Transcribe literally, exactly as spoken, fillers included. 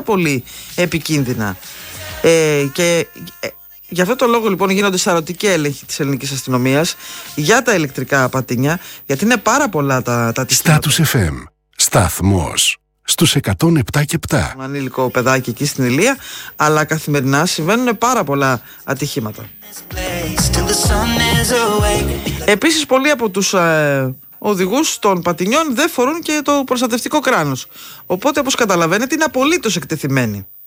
πάρα πολύ επικίνδυνα. Ε, και ε, γι' αυτό το λόγο λοιπόν γίνονται σαρωτικοί έλεγχοι της ελληνικής αστυνομίας για τα ηλεκτρικά πατίνια, γιατί είναι πάρα πολλά τα, τα ατυχήματα. Status εφ εμ, σταθμός στους εκατόν επτά και επτά. Ανήλικο παιδάκι εκεί στην Ηλία, αλλά καθημερινά συμβαίνουν πάρα πολλά ατυχήματα. Επίσης, πολλοί από τους ε, οδηγούς των πατινιών δεν φορούν και το προστατευτικό κράνος. Οπότε, όπως καταλαβαίνετε, είναι απολύτως εκτεθειμένοι.